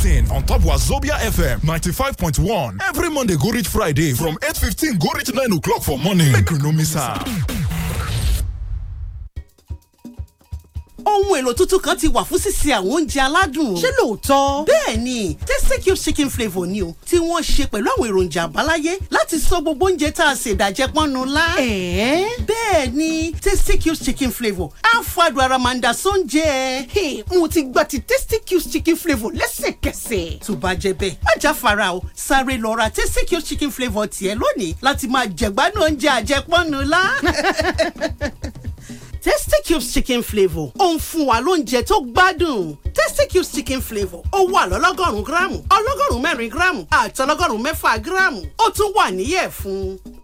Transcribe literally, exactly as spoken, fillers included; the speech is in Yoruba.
waiting on top Wazobia F M ninety-five point one. Every Monday go reach Friday from eight fifteen go reach nine o'clock for morning. Make you no miss am. Ohun èlò tuntun kan ti wà fún sísè àwọn oúnjẹ aládùn. Ṣé lóòótọ́? Bẹ́ẹ̀ni, Tasty Cube chicken flavour ni o, tí wọ́n ṣe pẹ̀lú àwọn èròjà àbáláyé láti sọ gbogbo oúnjẹ tá a ṣe ìdàjẹ́ pọ́nnu lá. Ẹ̀ẹ́ bẹ́ẹ̀ni, Tasty Cube chicken flavour á fàdùn ara máa ń da sóúnjẹ. Hey, mo ti gba ti Tasty Cube chicken flavour lẹ́sẹ̀kẹsẹ̀. Tó bá jẹ́ bẹ́ẹ̀, má jáfara o, sáré lọ ra Tasty Cube chicken flavour tiẹ̀ lónìí láti máa jẹ̀gbádùn oúnjẹ àjẹpọ́nnu lá. Tasty Cubes chicken flavour ó ń fún wa lóúnjẹ tó gbádùn. Tasty Cubes chicken flavour ó wà lọ́lọ́gọ́rùn-ún gíráàmù ọlọ́gọ́rùn-ún mẹ́rin gíráàmù àti ọlọ́gọ́rùn-ún mẹ́fà gíráàmù ó tún wà níyẹ̀ fún.